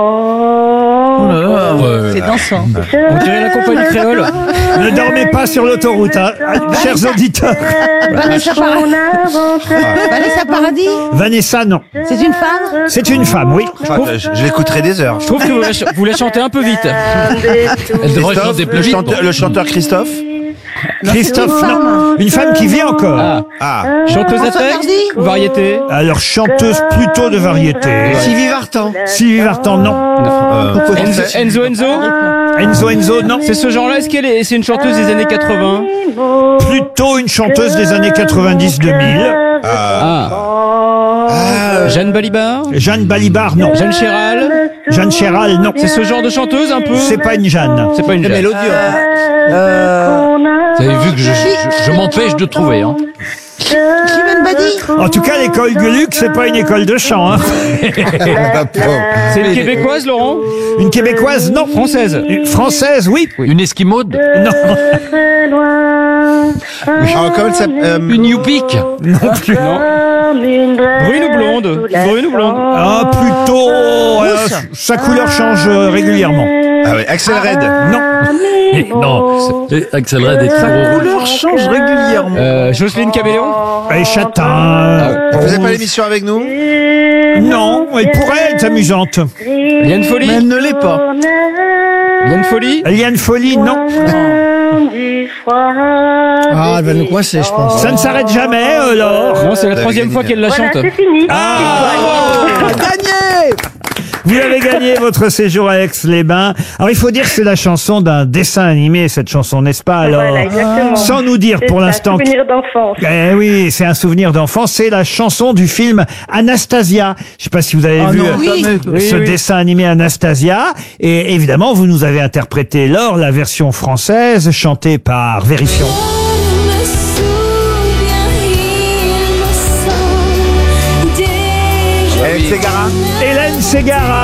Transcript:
C'est dansant. On dirait la compagnie créole. Ne dormez pas sur l'autoroute, hein, chers auditeurs. Vanessa Paradis. Vanessa, non. C'est une femme. C'est une femme, oui. Je l'écouterai des heures. Je trouve que vous la chantez un peu vite. Elle devrait chanter plus vite. Le chanteur Christophe. Christophe, non. Une femme qui vit encore. Ah. Chanteuse à François texte Hardy. ou variété? Alors, chanteuse plutôt de variété. Sylvie Vartan. Sylvie Vartan, non. Enzo. Enzo, non. C'est ce genre-là. Est-ce qu'elle est, c'est une chanteuse des années 80? Plutôt une chanteuse des années 90-2000. Jeanne Balibar? Jeanne Balibar, non. Jeanne Chéral? Jeanne Chéral, non. C'est ce genre de chanteuse un peu? C'est pas une Jeanne. C'est pas une Jeanne. Vous avez vu que je m'empêche de trouver. Hein. Chimène Badi. En tout cas, l'école Gluck, c'est pas une école de chant. Hein. C'est une québécoise, Laurent? Une québécoise, non. Française? Une française, oui. Une esquimaude. Non. Comment elle s'appelle Une Yupik. Non plus. Non. Brune ou blonde? Brune ou blonde? Ah, plutôt. Sa couleur change régulièrement. Ah ouais, Axel Red. Non. Non, Axel Red est trop rouge. change régulièrement. Jocelyne Cabelléon? Et Châtain. Elle faisait pas l'émission avec nous? Non, elle pourrait être amusante. Liane Folly? elle ne l'est pas. Liane Folly? Liane Folly, non. Ah, elle va nous coincer, je pense. Ça ne s'arrête jamais, Laure. Non, c'est la troisième fois qu'elle la chante. C'est fini. Gagné. Vous avez gagné votre séjour à Aix-les-Bains. Alors, il faut dire que c'est la chanson d'un dessin animé, cette chanson, n'est-ce pas? Alors, Voilà, exactement. sans nous dire pour l'instant. C'est un souvenir d'enfance. Eh oui, c'est un souvenir d'enfance. C'est la chanson du film Anastasia. Je sais pas si vous avez vu ce dessin animé Anastasia. Et évidemment, vous nous avez interprété, Laure, la version française chantée par Vérifions. Hélène Ségara. Hélène Ségara.